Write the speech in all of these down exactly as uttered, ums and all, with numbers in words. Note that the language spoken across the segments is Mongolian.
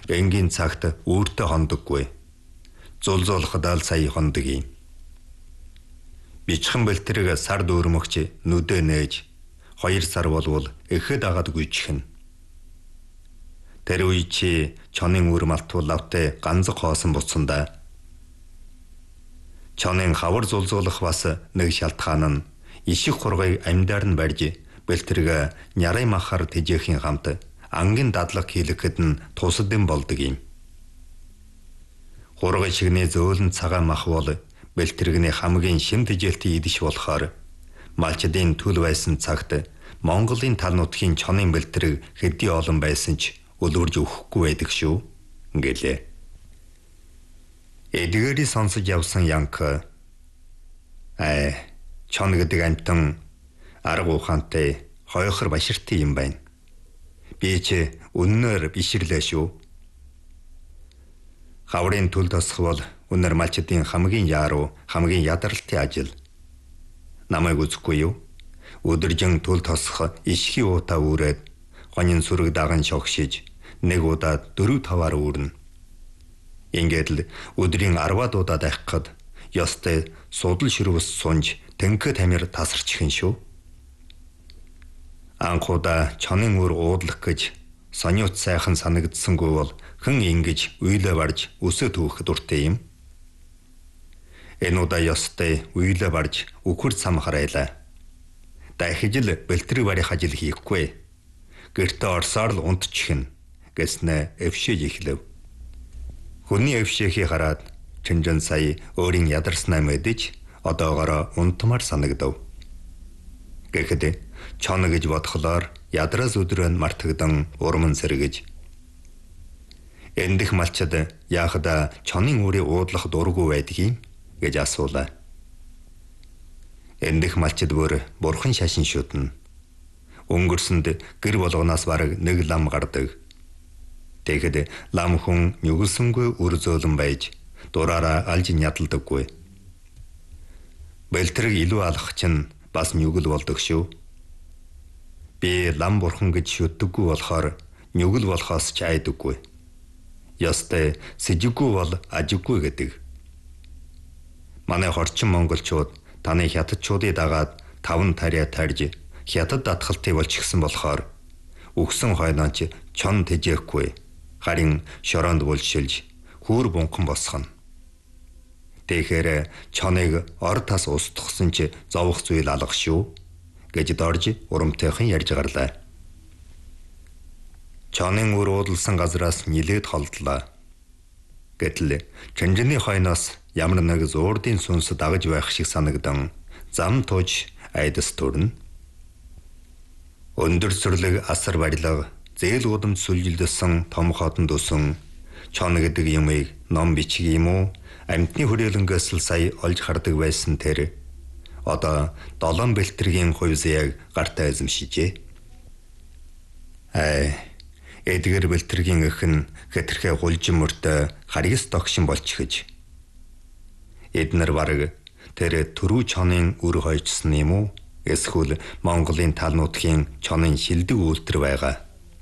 энгийн цагт өөртөө хондоггүй. Зулзуулахад аль сая хондог юм. Бичхэн бэлтрэг сар дүүрмөгч нүдэ нээж хоёр сар болвол эхэд агаад гүйчихнэ. Тэр үе чи чонын үр малтуул лавтай ганцхан хоосон буцсандаа. Чонын хавар зулзуулах бас нэг шалтгаан нь ишиг хургыг амьдаар нь барьж бэлтрэг нярай махаар тэжээхийн хамт ангийн дадлаг хийлгэхэд нь тусадын болдог юм. Хургын шигний зөөлөн цагаан мах бол бэлтрэгний хамгийн шим тэжээлтийн идэж болохоор малчдын түл байсан цагт Монголын тал нутгийн чонын бэлтрэг хэдий олон байсан ч өлөрж өгөхгүй байдаг шүү гэлээ. Эдгээрийг сонсож явсан Янк аа чон гэдэг амтан арга ухаантай хойхор баширтай юм байна. Би ч үннээр биширлээ шүү. Хаврын түл тосох бол үнээр малчдын хамгийн яаруу хамгийн ядралтын ажил. Намайг үзэхгүй юу? Өдөржин түл тосох ишхи уута үрээд гонин сүрэг даган шогшиж нэг удаа дөрөв таваар үүрнэ. Ингээд л өдрийн арваад удаа дайхад ёстой судал ширвс сунж тэнхэ тамир тасарчихын шүү. Анхудаа чонын үр уудлах гэж сониуц сайхан санагдсангүй бол хэн ингэж уйлаа барж өсөө түүх дуртай юм. Энэ удаа ёстой уйлаа барж үхэр цам хараалаа. Дахиж л бэлтрэг барих ажил хийхгүй. Гэртээ орсоор л унтчихна гэснэ эвшээж эхлэв. Хүний эвшээхийг хараад Чинжин сая өөрийн ядарснаа мэдэж одоогоор унтмаар санагдав. Гэхэд чон гэж бодхолоор ядраас өдрөө мартагдан урман сэргэж. Эндэх малчад яахада чонын үрээ уудлах дургүй байдгийг гэж асуулаа. Эндэх малчад бүр бурхан шашин шүтнэ. Өнгөрсөнд гэр болгоноос бараг нэг лам гардаг. Тэгэхэд лам хүн нүгэлсэнгүй үр зөөлөн байж дураараа алж ядалдаггүй. Бэлтрэг илүү алах чинь бас нүгэл болдог шүү. Би лам бурхан гэж шүтдэггүй болохоор нүгэл болохоос ч айдаггүй. Ёстой сэжиггүй бол ажиггүй гэдэг. Манай хорчин монголчууд таны хятадчуудыг дагаад таван тариа тарьж хятад датгалтыг болчихсон болохоор өгсөн хойнооч чон тэжээхгүй харин шороонд булшилж хүүр бунхан босгоно. Тэгэхээр чоныг ор тас устгасан ч зовох зүйл алга шүү гэж дорж урамтайхан ярьж гарлаа. Чонын үр уудалсан газраас нилээд холдлоо. Гэтэл Чинжины хойноос ямар нэг зуурдын сүнс дагаж байх шиг санагдан зам тууж айдас төрнө. Өндөр сүрлэг асар барилга зээл удамд сүлжилдсэн том хотон дусан чон гэдэг юмыг ном бичиг юм уу амьтны хүрээлэнгээс л сая олж хардаг байсан тэр одоо долоон бэлтрэгийн хувь зэяг гартаа эзэмшижээ. Аа эдгэр бэлтрэгийн хэн хэтэрхэ гулжин мөртөө харьяас тогшин болчихж. Эднэр бараг тэр төрүү чонын үр хойчсон юм уу? Эсвэл Монголын тал нутгийн чонын шилдэг үйлдвэр байгаа.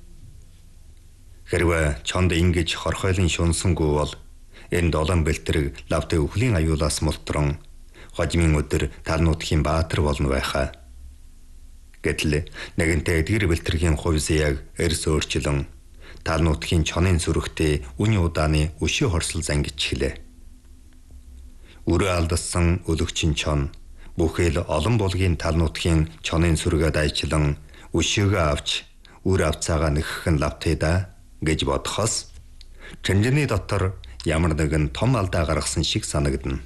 Хэрвээ чонд ингэж хорхойлон шунсангүй бол энэ долоон бэлтрэг лавтай өхлийн аюулаас мултран хожимын өдөр тал нутгийн баатар болно байхаа. Гэтэл нэгэнтээ эдгэр бэлтрэгийн хувь зэяг эрс өөрчлөн тал нутгийн чонын сүрэгтэй үний удааны өшөө хорсол зангичхлээ. Үрээ алдсан өлөгчин чон бүхэл олон булгийн тал нутгийн чонын сүргээд айчлан өшөөгөө авч үр авцаагаа нэгхэн лавтайда гэж бодхоос Чинжины дотор ямар нэгэн том алдаа гаргасан шиг санагдана.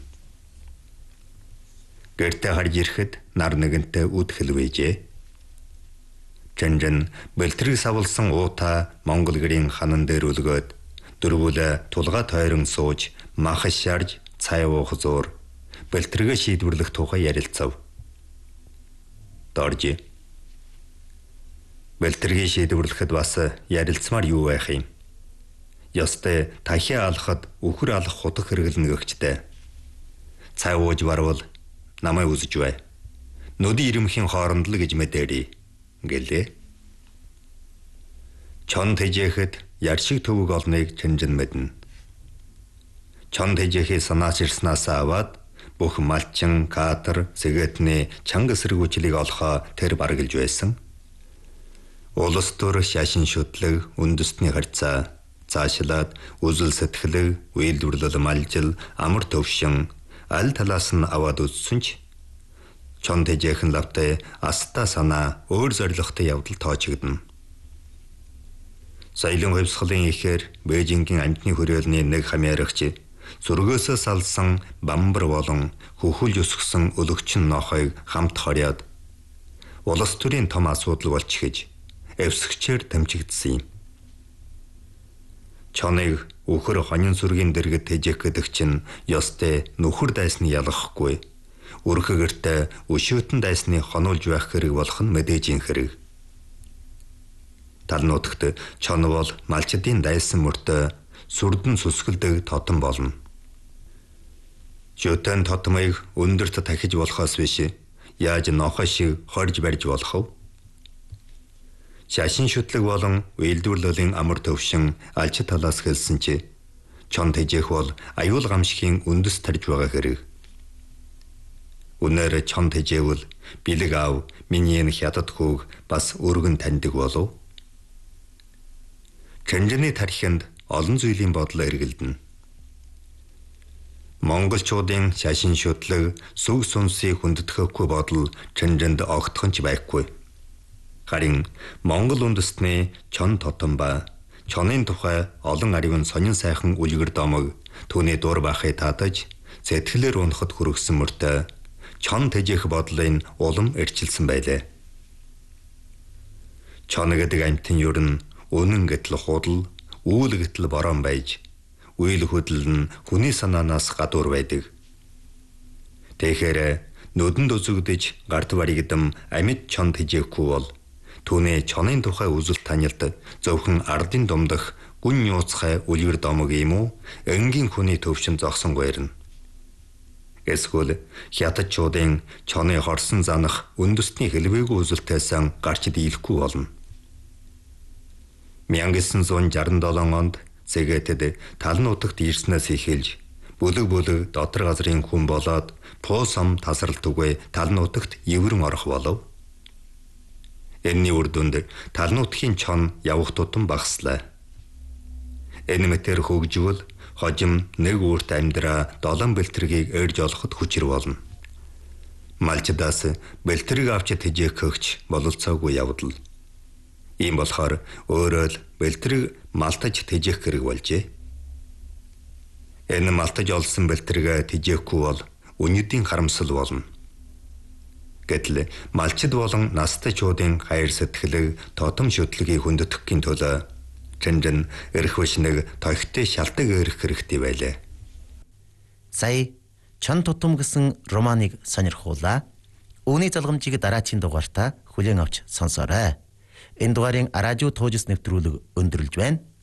Гэртээ харж ирэхэд нар нэгэнтэй үд хэлвэжээ. Чинжин бэлтрэг савлсан уута Монгол гэрийн ханан дээр үлгөөд дөрвөлө тулгаа тойрон сууж махас шарж цай уух зуур бэлтрэгээ шийдвэрлэх тухай ярилцав. Дорж бэлтрэгээ шийдвэрлэхэд бас ярилцмаар юу байх юм? Ёстой тахиа алхад өхөр алах хутаг хэрэглэнэ гэгчтэй. Цай ууж барвал намайг үзэж бай. Нүди ирэмхийн хооронд л гэж мэдэрий гэлээ. Чон тэжээхэд яршиг төвөг олныг Чэнжин мэднэ. Чон тэжээхээ санаач ирснаас аваад бүх малчин, катер, сэгэтний чанга эсэргүүцлийг олохоо тэр баргалж байсан. Улс төр шашин шүтлэг, үндэстний харьцаа, цаашлаад үзэл сэтгэлэг, үйлдвэрлэл малжил, амар төвшин аль талаас нь аваад үзсэн ч чон тэжээхэн лавтай аста санаа өөр зоригтой явдал тоочигдно. Соёлын хувьсгалын ихээр Бээжингийн амьтны хүрээлний нэг хамаарагч зургөөсөө салсан бамбар болон хөхүүлж өсгсөн өлөгчин нохойг хамт хорьоод улс төрийн том асуудал болчихж эвсгчээр тэмцэгдсэн юм. Чоныг үхэр хонин сүргийн дэргэд тэжээх гэдэг чинь ёстой нөхөр дайсны ялгахгүй. Үрхэгэртээ өшөөтөн дайсны хонуулж байх хэрэг болох нь мэдээжийн хэрэг. Талнуудагт чон бол малчдын дайсан мөртөө сүрдэн сүсгэлдэг тотон болно. Жөтөн тотмыг өндөрт тахиж болохоос биш яаж нохой шиг хорж барьж болох вэ? Шашин шүтлэг болон үйлдвэрлэлийн амар төвшин алж талаас хэлсэн чи чон тэжээх бол аюул гамшигын үндэс тарж байгаа хэрэг. Үнээр чон тэжээвэл бэлэг аав миний энэ хятад хүүг бас өргөн таньдаг болов. Чэнжиний тархинд олон зүйлийн бодол эргэлдэнэ. Монголчуудын шашин шүтлэг, сүг сүнсийг хүндэтгэхгүй бодол Чэнжинд огтхон ч байхгүй. Харин Монгол үндэстний чон тотон ба чонын тухай олон аривын сонин сайхан үлгэр домог түүний дур бахыг татаж сэтгэлээр унахад хүргэсэн мөртөө чон тэжээх бодлын улам эрчилсэн байлээ. Чон гэдэг амьтан ер нь үнэн гэтэл худал, үйл гэтэл борон байж, үйл хөдлөл нь хүний санаанаас гадуур байдаг. Тэгэхээр нүдэнд үзэгдэж гарт баригдам амьд чон тэжээхгүй бол түүний чонын тухай үзэл танилд зөвхөн ардын думдах гүн нууцхай үлгэр домог юм уу? Энгийн хүний төвшин зогсон гойрно. Эсвэл хятадчуудын чоны хорсон занах үндэстний хэлбэгүй үзэлтээсэн гарч дийлэхгүй болно. 천구 шестьдесят онд Сэгээтэд талнуудагт ирснээс эхэлж бүлэг бүлэг дотор газрын хүн болоод пуусам тасралтгүй талнуудагт эврэн орох болов. Энэний үр дүнд талнуудхийн чон явах тутам багслаа. Энэ мэтэр хөгжвөл хожим нэг үрт амьдраа долоон бэлтэргийг эрж олоход хүчээр болно. Малчдаас бэлтрэг авч тэжээх хөгч бололцоогүй явдал. Ийм болохоор өөрөө л бэлтрэг малтаж тэжээх хэрэг болжээ. Энэ малтаж олсон бэлтрэгээ тэжээхгүй бол үнэдийн харамсал болно. Гэтэл малчид болон настайчуудын хайр сэтгэлийг тотом шүтлгийг хүндэтгэхийн тулд Чэнжин эрх вшнэг тогттой шалтгаан өрөх хэрэгтэй байлаа. Сая чон тутам гэсэн романыг сонирхуулаа. Үүний залгамжийг дараагийн дугаартаа хүлээн авч сонсоорой. Энэ дугаарын радио тоожс нэвтрүүлэг өндөрлж байна.